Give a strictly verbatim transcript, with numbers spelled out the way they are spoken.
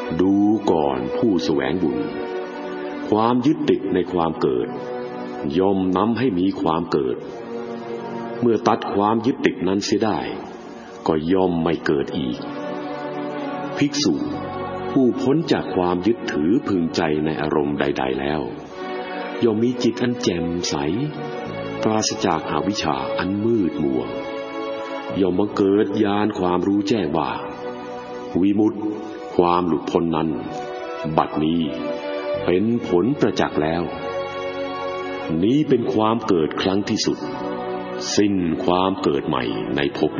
ดูก่อนผู้แสวงบุญความยึดติดในความเกิดย่อมนำให้มีความเกิดเมื่อตัดความยึดติดนั้นเสียได้ก็ย่อมไม่เกิดอีกภิกษุผู้พ้นจากความยึดถือพึงใจในอารมณ์ใดๆแล้วย่อมมีจิตอันแจ่มใสปราศจากอวิชชาอันมืดมัวย่อมบังเกิดญาณความรู้แจ้งว่าวิมุตติความหลุดพ้นนั้นบัดนี้เป็นผลประจักษ์แล้วนี้เป็นความเกิดครั้งที่สุดสิ้นความเกิดใหม่ในภพ